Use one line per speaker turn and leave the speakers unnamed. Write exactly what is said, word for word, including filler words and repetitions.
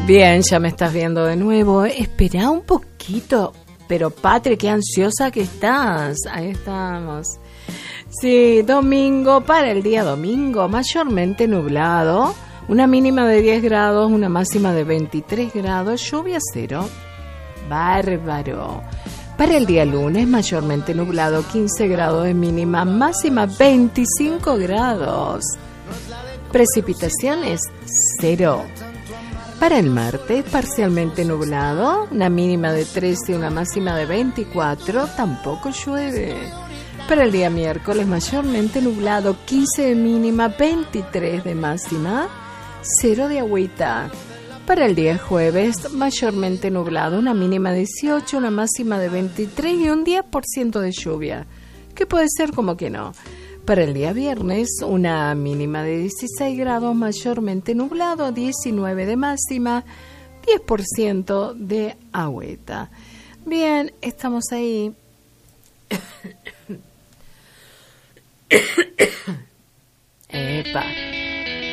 Bien, ya me estás viendo de nuevo. Espera un poquito. Pero Patri, qué ansiosa que estás. Ahí estamos. Sí, domingo, para el día domingo, mayormente nublado. Una mínima de diez grados, una máxima de veintitrés grados, lluvia cero. Bárbaro. Para el día lunes, mayormente nublado, quince grados de mínima, máxima veinticinco grados. Precipitaciones, cero. Para el martes, parcialmente nublado, una mínima de trece, una máxima de veinticuatro, tampoco llueve. Para el día miércoles, mayormente nublado, quince de mínima, veintitrés de máxima, cero de agüita. Para el día jueves, mayormente nublado, una mínima de dieciocho, una máxima de veintitrés y un diez por ciento de lluvia, que puede ser como que no. Para el día viernes, una mínima de dieciséis grados, mayormente nublado, diecinueve de máxima, diez por ciento de agüita. Bien, estamos ahí. Epa.